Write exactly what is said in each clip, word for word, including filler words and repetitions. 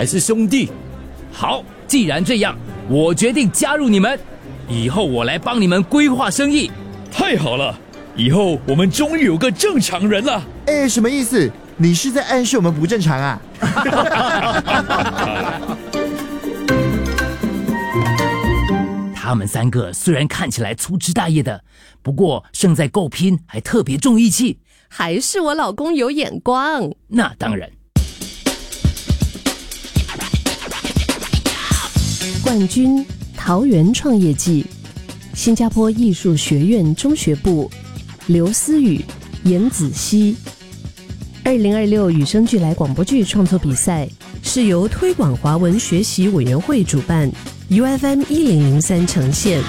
还是兄弟？ 好，既然这样，我决定加入你们。以后我来帮你们规划生意。 太好了，以后我们终于有个正常人了。 哎，什么意思？你是在暗示我们不正常啊？ 他们三个虽然看起来粗枝大叶的，不过胜在够拼，还特别重义气。 还是我老公有眼光。 那当然。 冠军桃园创业季，新加坡艺术学院中学部，刘思雨、严子熙。二零二六与生俱来广播剧创作比赛是由推广华文学习委员会主办 ，U F M 一零零三呈现。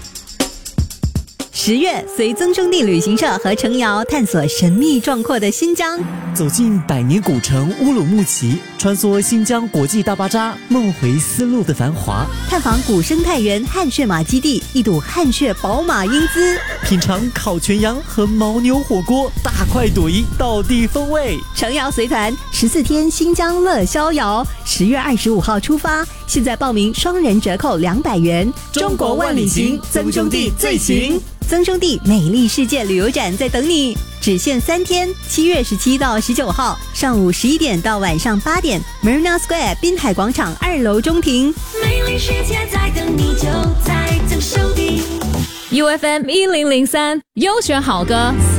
十月，随曾兄弟旅行社和程瑶探索神秘壮阔的新疆， 走进百年古城乌鲁木齐，穿梭新疆国际大巴扎，梦回丝路的繁华， 探访古生态园汗血马基地，一睹汗血宝马英姿， 品尝烤全羊和牦牛火锅，大快朵颐，道地风味。 程瑶随团十四天新疆乐逍遥，十月二十五号出发，现在报名双人折扣两百元。 中国万里行，曾兄弟最行。 曾兄弟美丽世界旅游展在等你，只限三天，七月十七到十九号，上午十一点到晚上八点 ，Marina Square 滨海广场二楼中庭。 美丽世界在等你，就在曾兄弟。 U F M 一零零三优选好歌。